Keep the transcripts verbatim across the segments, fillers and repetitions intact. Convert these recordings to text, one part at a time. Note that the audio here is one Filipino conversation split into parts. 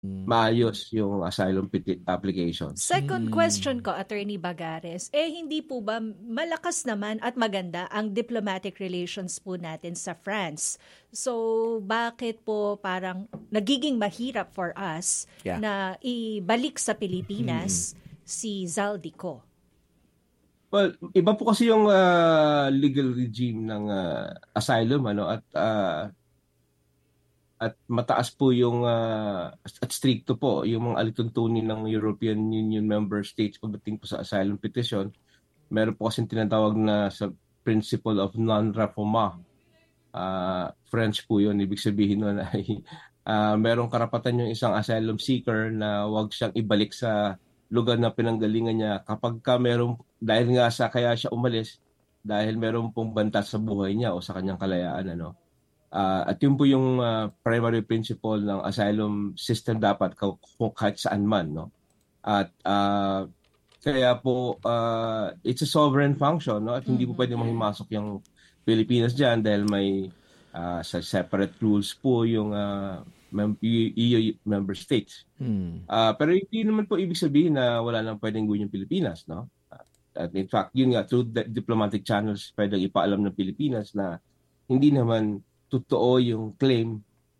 maayos yung asylum peti- applications. Second question ko, Attorney Bagares, eh hindi po ba malakas naman at maganda ang diplomatic relations po natin sa France? So bakit po parang nagiging mahirap for us Yeah. na ibalik sa Pilipinas si Zaldico? Well, iba po kasi yung ah, legal regime ng ah, asylum ano at ah, at mataas po yung ah, at stricto po yung mga alituntunin ng European Union member states pagdating po sa asylum petition. Meron po kasing tinatawag na sa principle of non-refoulement. Ah, French po yun. Ibig sabihin nun ay ah, merong karapatan yung isang asylum seeker na wag siyang ibalik sa lugar na pinanggalingan niya kapag ka merong, dahil nga sa kaya siya umalis, dahil meron pong banta sa buhay niya o sa kanyang kalayaan. Ano. Ah, at yun po yung ah, primary principle ng asylum system dapat ka- kung kahit saan man. No? At ah, kaya po ah, it's a sovereign function no? At hindi po pwede mahimasok yung Pilipinas dyan dahil may ah, sa separate rules po yung ah, mem- E U member states. Hmm. Ah, pero hindi naman po ibig sabihin na wala nang pwedeng gawin yung Pilipinas. No? At in fact, yun nga, through the diplomatic channels, pwedeng ipaalam ng Pilipinas na hindi naman totoo yung claim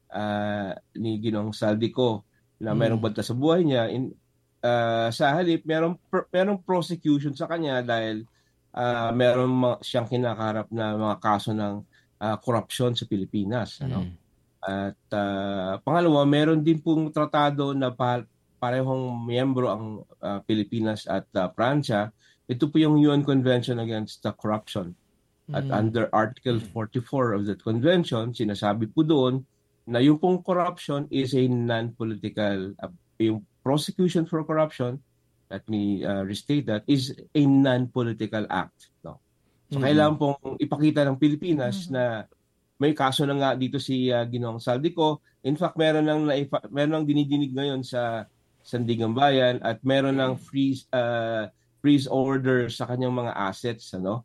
ah, ni Ginoong Saldico na mayroong banta sa buhay niya. In, ah, sa halip, merong, pr- merong prosecution sa kanya dahil ah, meron ma- siyang kinakaharap na mga kaso ng ah, korupsyon sa Pilipinas. Ano? Mm. At ah, pangalawa, meron din pong tratado na pa- parehong miyembro ang ah, Pilipinas at ah, Pransya. Ito po yung U N Convention Against the Corruption. At under Article forty-four of that convention, sinasabi po doon na yung pong corruption is a non-political, uh, yung prosecution for corruption, let me uh, restate that, is a non-political act. No? So kailangan pong ipakita ng Pilipinas na may kaso na nga dito si uh, Ginoong Saldico. In fact, meron nang naifa- meron nang dinidinig ngayon sa Sandigan Bayan at meron nang freeze uh, freeze order sa kanyang mga assets, ano?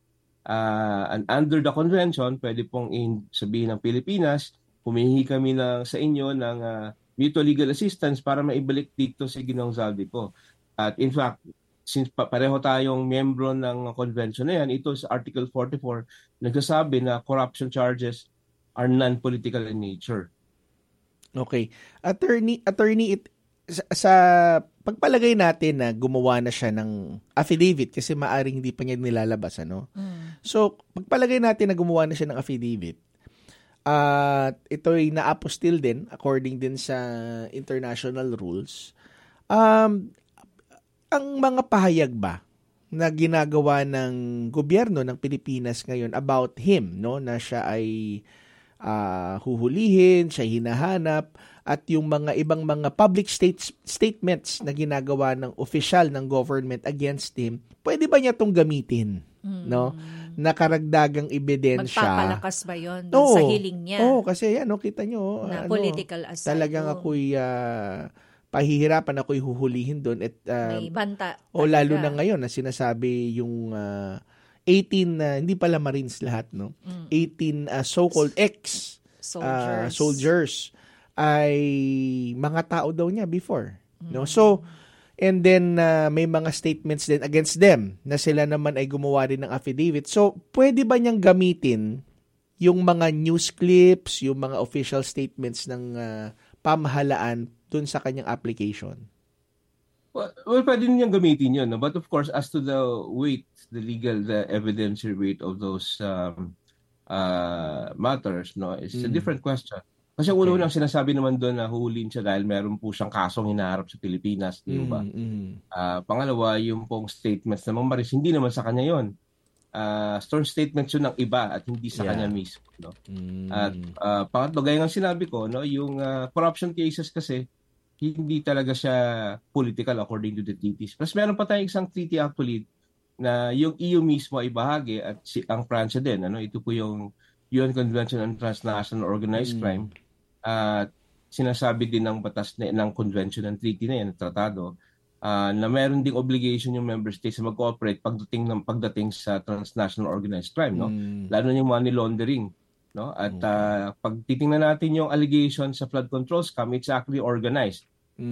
Uh, and under the convention, pwede pong in, sabihin ng Pilipinas, humihingi kami ng, sa inyo ng uh, mutual legal assistance para maibalik dito si Ginoong Zaldico. At in fact, since pa- pareho tayong miyembro ng convention na yan, ito sa Article forty-four, nagsasabi na corruption charges are non-political in nature. Okay. Attorney, attorney it, sa, sa pagpalagay natin na gumawa na siya ng affidavit kasi maaring hindi pa niya nilalabas, ano? Mm. So, pagpalagay natin na gumawa na siya ng affidavit, at uh, ito ay na-apostil din according din sa international rules. Um, ang mga pahayag ba na ginagawa ng gobyerno ng Pilipinas ngayon about him, no, na siya ay uh, huhulihin, siya hinahanap, at yung mga ibang mga public states, statements na ginagawa ng official ng government against him, pwede ba niya itong gamitin? Mm. No? Nakaragdagang ebidensya. Magpapalakas ba yun dun sa hiling niya? Oo, kasi ano, kita nyo. Na ano, political asylum. Talagang ako'y uh, pahihirapan, ako'y huhulihin doon. At, uh, may banta. O lalo na ngayon na sinasabi yung uh, eighteen, uh, hindi pala Marines lahat, no? Mm. eighteen uh, so-called ex soldiers. Uh, soldiers ay mga tao daw niya before, mm. no? So, and then uh, may mga statements din against them na sila naman ay gumawa rin ng affidavit. So, pwede ba niyang gamitin yung mga news clips, yung mga official statements ng uh, pamahalaan dun sa kanyang application? Well, well pwede niyang gamitin yun. No? But of course, as to the weight, the legal, the evidentiary weight of those um, uh, matters, no, it's mm. a different question. Kasi okay. Ulo-unang sinasabi naman doon na huhulihin siya dahil meron po siyang kasong hinaharap sa Pilipinas, di ba? Mm-hmm. Uh, pangalawa, yung pong statements ng mga Maris, hindi naman sa kanya yon. Uh, strong statements yun ng iba at hindi sa yeah. kanya mismo. No? Mm. At uh, pangatlo, gaya ng sinabi ko, no, yung uh, corruption cases kasi, hindi talaga siya political according to the treaties. Plus meron pa tayong isang treaty actually na yung E U mismo ay bahagi at si, ang Pransya din. Ano? Ito po yung U N Convention on Transnational Organized mm. Crime. At uh, sinasabi din ng batas na, ng convention ng treaty na yan, ng tratado, uh, na meron ding obligation yung member states na mag-cooperate pagdating ng pagdating sa transnational organized crime, no? Mm. Lalo na yung money laundering, no? At okay. uh, pag titingnan natin yung allegation sa flood control scam, it's actually organized.